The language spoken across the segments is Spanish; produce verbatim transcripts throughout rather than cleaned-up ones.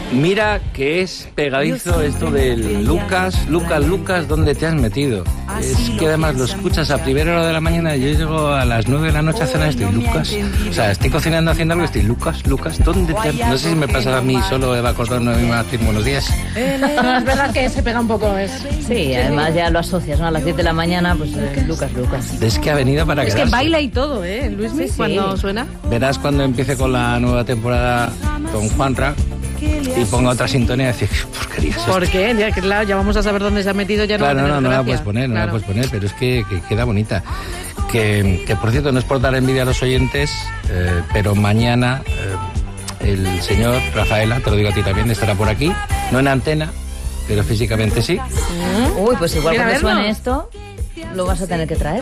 Mira que es pegadizo esto del Lucas, Lucas, Lucas, ¿dónde te has metido? Es que además lo escuchas a primera hora de la mañana y yo llego a las nueve de la noche a cenar, estoy Lucas. O sea, estoy cocinando haciendo algo y estoy Lucas, Lucas, ¿dónde te has...? No sé si me pasa a mí solo, Eva Cordón, a mí me va a decir buenos días. No, es verdad que se pega un poco eso. Sí, además ya lo asocias, ¿no? A las diez de la mañana, pues eh, Lucas, Lucas. Es que ha venido para Es quedarse. que baila y todo, ¿eh? Luis, Sí, sí. cuando suena. Verás cuando empiece con la nueva temporada con Juanra y ponga otra sintonía y decir, ¿qué porquería es esto? ¿Por qué? Ya, claro, ya vamos a saber dónde se ha metido, ya no Claro, va a no, tener no la gracia. puedes poner, no Claro. la puedes poner, pero es que, que queda bonita. Que, que, por cierto, no es por dar envidia a los oyentes, eh, pero mañana eh, el señor Rafaela, te lo digo a ti también, estará por aquí, no en antena, pero físicamente sí. Uy, pues igual Mira, cuando verlo. suene esto, lo vas a tener que traer.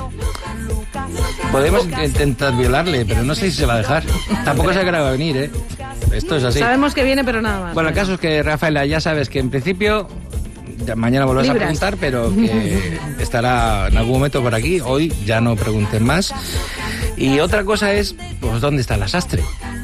Podemos intentar violarle, pero no sé si se va a dejar. Tampoco se va a venir, ¿eh? Esto es así. Sabemos que viene, pero nada más. Bueno, el caso es que, Rafaela, ya sabes que en principio, ya mañana volverás a Libras. preguntar, pero que estará en algún momento por aquí. Hoy ya no pregunten más. Y otra cosa es, pues, ¿dónde está la sastre?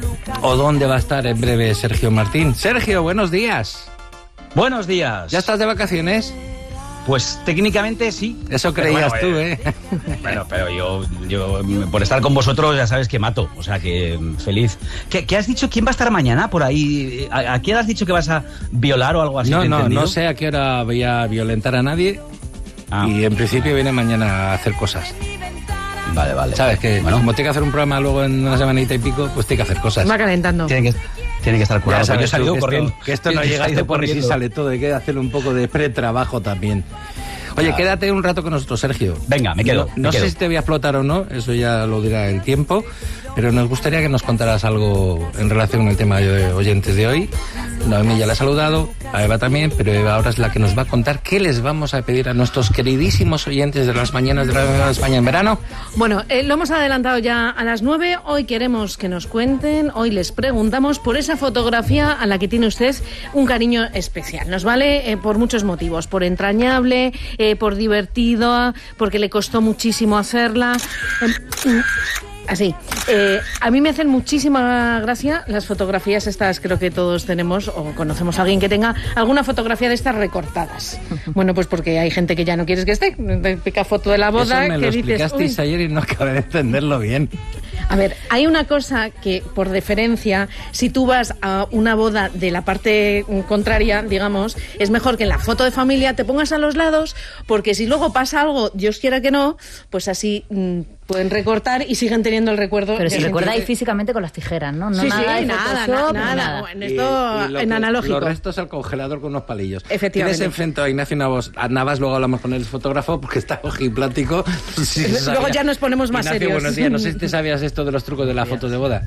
¿O dónde va a estar en breve Sergio Martín? Sergio, buenos días. Buenos días. ¿Ya estás de vacaciones? Pues técnicamente sí. Eso Pero creías bueno, tú, eh, ¿eh? Bueno, pero yo, yo por estar con vosotros ya sabes que mato, o sea que mm, feliz. ¿Qué, qué has dicho? ¿Quién va a estar mañana por ahí? ¿A, a quién has dicho que vas a violar o algo así? No, ¿Te he no, entendido? no sé a qué hora voy a violentar a nadie. Ah, Y en principio viene mañana a hacer cosas. vale, vale. ¿Sabes? Que Bueno, como tiene que hacer un programa luego en una semanita y pico, pues tiene que hacer cosas. Va calentando. tiene que, tiene que estar Ya curado. porque yo he sabes tú salido que esto- corriendo. que esto no He llega, salido te pones y corriendo. sale todo. Hay que hacer un poco de pretrabajo también. Oye, Claro. quédate un rato con nosotros, Sergio. Venga, me quedo, No, me no quedo. sé si te voy a explotar o no, eso ya lo dirá el tiempo, pero nos gustaría que nos contaras algo en relación con el tema de oyentes de hoy. Noemí ya la ha saludado, a Eva también, pero Eva ahora es la que nos va a contar qué les vamos a pedir a nuestros queridísimos oyentes de las mañanas de Radio España en verano. Bueno, eh, lo hemos adelantado ya a las nueve. Hoy queremos que nos cuenten, hoy les preguntamos por esa fotografía a la que tiene usted un cariño especial. Nos vale eh, por muchos motivos, por entrañable, eh, por divertido, porque le costó muchísimo hacerla. Eh, Así, eh, a mí me hacen muchísima gracia las fotografías estas, creo que todos tenemos o conocemos a alguien que tenga alguna fotografía de estas recortadas. Bueno, pues porque hay gente que ya no quieres que esté, pica foto de la boda, Eso me que lo dices, explicasteis "Uy". ayer y no acabé de entenderlo bien. A ver, hay una cosa que, por deferencia, si tú vas a una boda de la parte contraria, digamos, es mejor que en la foto de familia te pongas a los lados, porque si luego pasa algo, Dios quiera que no, pues así mmm, pueden recortar y siguen teniendo el recuerdo. Pero de si gente recuerda ahí que- físicamente con las tijeras, ¿no? No sí, nada sí, de nada, Photoshop, nada, nada. Bueno, Y- esto y lo en que- analógico. Los restos al congelador con unos palillos. Efectivamente. Tienes enfrente a Ignacio Navas, a Navas, luego hablamos con el fotógrafo porque está ojiplático. Sí, Luego sabía. ya nos ponemos más Ignacio, serios. buenos días. No sé si te sabías esto de los trucos de la foto de boda.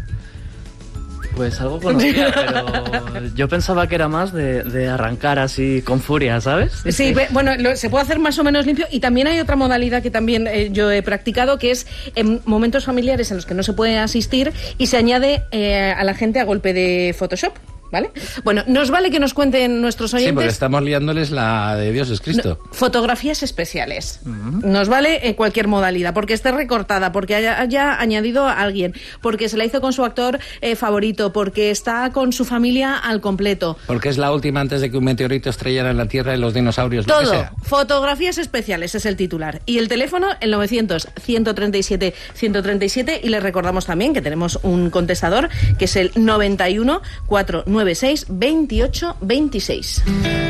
Pues algo conocía, pero yo pensaba que era más de, de arrancar así con furia, ¿sabes? Sí, ve- bueno, lo- se puede hacer más o menos limpio y también hay otra modalidad que también eh, yo he practicado, que es en momentos familiares en los que no se puede asistir y se añade eh, a la gente a golpe de Photoshop, ¿vale? Bueno, nos vale que nos cuenten nuestros Sí, porque oyentes estamos liándoles la de Dios es Cristo. no, fotografías especiales. Nos vale en cualquier modalidad, porque esté recortada, porque haya, haya añadido a alguien, porque se la hizo con su actor eh, favorito, porque está con su familia al completo. Porque es la última antes de que un meteorito estrellara en la Tierra y los dinosaurios, lo que Todo. sea. Fotografías especiales es el titular. Y el teléfono, el novecientos, ciento treinta y siete, ciento treinta y siete. Y les recordamos también que tenemos un contestador que es el noventa y uno, cuatrocientos noventa y seis, veintiocho veintiséis.